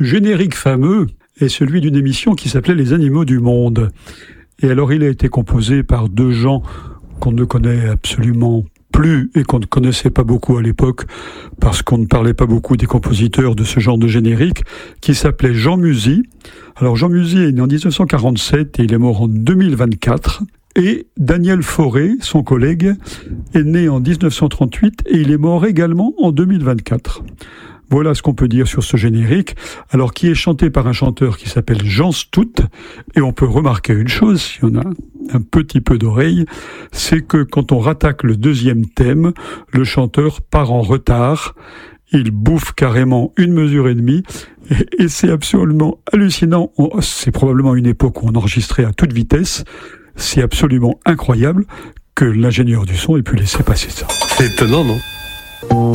ce générique fameux est celui d'une émission qui s'appelait Les Animaux du Monde. Et alors il a été composé par deux gens qu'on ne connaît absolument plus et qu'on ne connaissait pas beaucoup à l'époque parce qu'on ne parlait pas beaucoup des compositeurs de ce genre de générique, qui s'appelait Jean Musy. Alors Jean Musy est né en 1947 et il est mort en 2024. Et Daniel Fauré, son collègue, est né en 1938 et il est mort également en 2024. Voilà ce qu'on peut dire sur ce générique, alors qui est chanté par un chanteur qui s'appelle Jean Stout, et on peut remarquer une chose, si on a un petit peu d'oreille, c'est que quand on rattaque le deuxième thème, le chanteur part en retard, il bouffe carrément 1 mesure et demie, et c'est absolument hallucinant. C'est probablement une époque où on enregistrait à toute vitesse, c'est absolument incroyable que l'ingénieur du son ait pu laisser passer ça. C'est étonnant, non ?